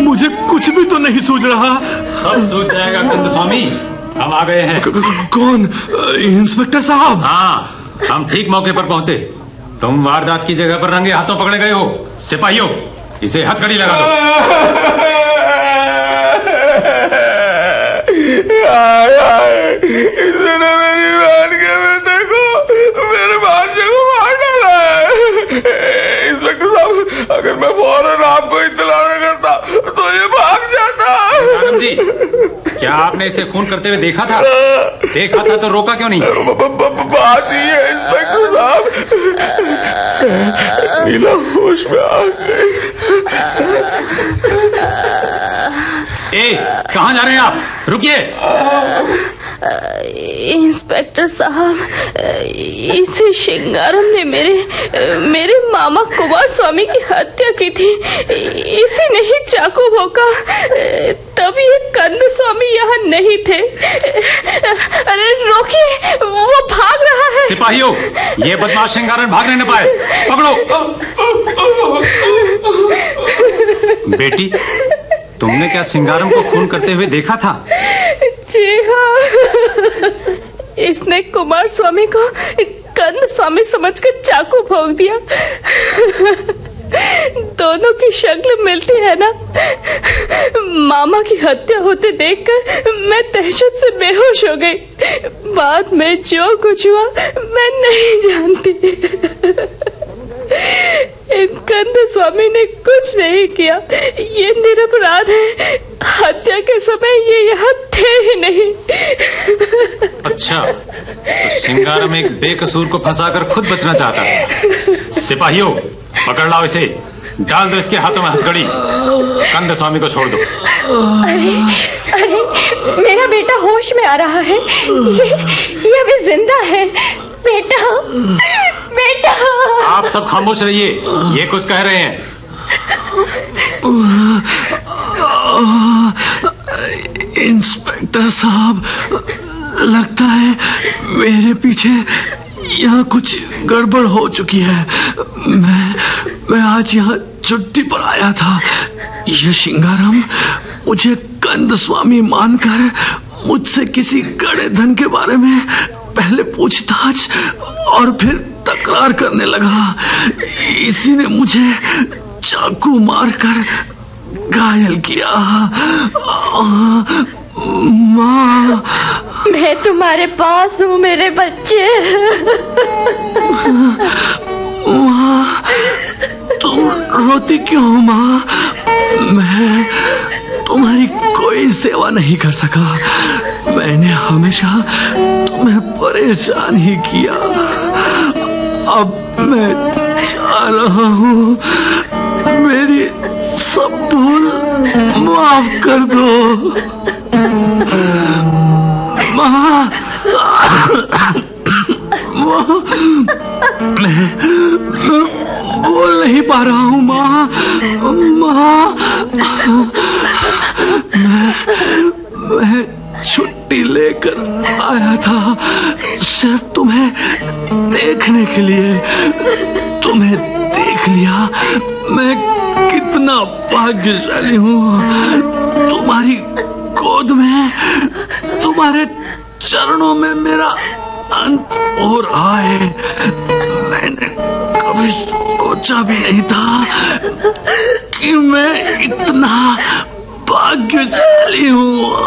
मुझे कुछ भी तो नहीं सूझ रहा। सब सूझ जाएगा कंद स्वामी, हम आ गए हैं। कौन? इंस्पेक्टर साहब? हाँ, हम ठीक मौके पर पहुंचे। तुम वारदात की जगह पर रंगे हाथों पकड़े गए हो। सिपाहियों, इसे हथकड़ी लगा दो। इसने मेरी बहन के बेटे को, मेरे भांजे को मार डाला है। इंस्पेक्टर साहब, अगर मैं फौरन आपको इत्तला न करता तो ये भाग जाता। आनंद जी, क्या आपने इसे खून करते हुए देखा था? देखा था तो रोका क्यों नहीं? बात ही है इंस्पेक्टर साहब, नीला होश में आ गई। कहाँ जा रहे हैं आप? रुकिए। इंस्पेक्टर साहब, इसे शिंगारम ने मेरे मामा कुमार स्वामी की हत्या की थी। इसी ने ही चाकू भोंका, तभी ये कंद स्वामी यहाँ नहीं थे। अरे रोकिए, वो भाग रहा है। सिपाहियों, ये बदमाश शिंगारम भागने न पाए, पकड़ो। बेटी, तुमने क्या सिंगारम को खून करते हुए देखा था? जी हाँ, इसने कुमार स्वामी को कंद स्वामी समझकर चाकू भोंक दिया। दोनों की शक्ल मिलती है ना। मामा की हत्या होते देखकर मैं दहशत से बेहोश हो गई। बाद में जो कुछ हुआ मैं नहीं जानती। कंद स्वामी ने कुछ नहीं किया, ये निरपराध है। हत्या के समय ये यहाँ थे ही नहीं। अच्छा, तो सिंगारम एक बेकसूर को फंसाकर खुद बचना चाहता था। सिपाहियों, पकड़ लाओ इसे, डाल दो इसके हाथों में हथकड़ी। कंद स्वामी को छोड़ दो। अरे, मेरा बेटा होश में आ रहा है। ये अभी जिंदा है। बेटा, बेटा। आप सब खामोश रहिए, ये कुछ कह रहे हैं। इंस्पेक्टर साहब, लगता है मेरे पीछे यहाँ कुछ गड़बड़ हो चुकी है। मैं आज यहाँ छुट्टी पर आया था। ये शिंगारम मुझे कंद स्वामी मानकर मुझसे किसी गड़े धन के बारे में पहले पूछताछ और फिर तकरार करने लगा। इसी ने मुझे चाकू मारकर घायल किया। माँ, मैं तुम्हारे पास हूँ मेरे बच्चे। माँ, तुम रोती क्यों हो माँ? मैं तुम्हारी कोई सेवा नहीं कर सका। मैंने हमेशा तुम्हें परेशान ही किया। अब मैं जा रहा हूँ, मेरी सब भूल माफ कर दो। माँ, मैं बोल नहीं पा रहा हूँ माँ। मैं छुट्टी लेकर आया था सिर्फ तुम्हें देखने के लिए। तुम्हें देख लिया, मैं कितना भाग्यशाली हूँ। तुम्हारी गोद में, तुम्हारे चरणों में मेरा अंत हो रहा है। मैंने कभी सोचा भी नहीं था कि मैं इतना भाग्यशाली हूँ।